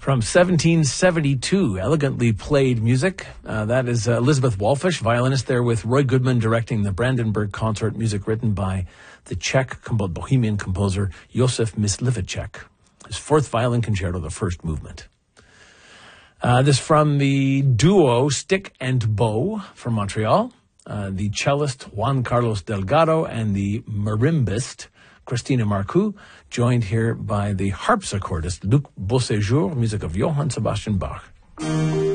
From 1772, elegantly played music. That is Elizabeth Wolfish, violinist there with Roy Goodman directing the Brandenburg Consort, music written by the Czech Bohemian composer Josef Mysliveček. His fourth violin concerto, the first movement. This from the duo Stick and Bow from Montreal. The cellist Juan Carlos Delgado and the marimbist Christina Marcoux, joined here by the harpsichordist Luc Beauséjour, music of Johann Sebastian Bach.